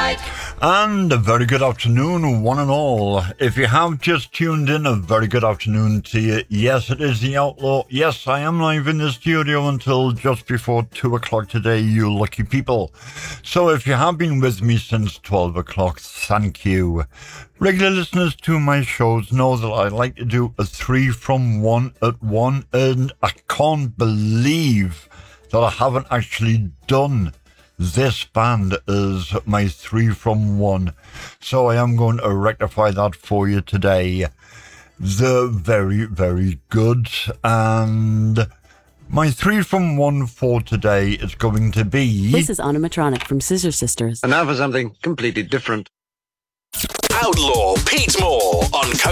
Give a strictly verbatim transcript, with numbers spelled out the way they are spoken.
And a very good afternoon, one and all. If you have just tuned in, a very good afternoon to you. Yes, it is the Outlaw. Yes, I am live in the studio until just before two o'clock today, you lucky people. So if you have been with me since twelve o'clock, thank you. Regular listeners to my shows know that I like to do a three from one at one, and I can't believe that I haven't actually done this band as my three from one. So I am going to rectify that for you today. They're very, very good. And my three from one for today is going to be... This is Animatronic from Scissor Sisters. And now for something completely different. Outlaw Pete Moore on